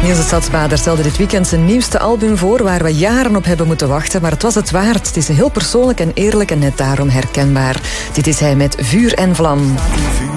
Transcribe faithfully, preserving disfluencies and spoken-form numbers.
Niels de Stadsbader stelde dit weekend zijn nieuwste album voor, waar we jaren op hebben moeten wachten, maar het was het waard. Het is heel persoonlijk en eerlijk en net daarom herkenbaar. Dit is hij met Vuur en Vlam.